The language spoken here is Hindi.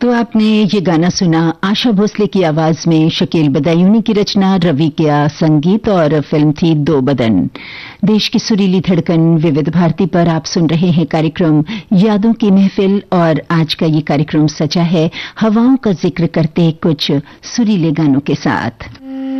तो आपने ये गाना सुना आशा भोसले की आवाज में, शकील बदायूनी की रचना, रवि का संगीत और फिल्म थी दो बदन। देश की सुरीली धड़कन विविध भारती पर आप सुन रहे हैं कार्यक्रम यादों की महफिल, और आज का ये कार्यक्रम सजा है हवाओं का जिक्र करते कुछ सुरीले गानों के साथ।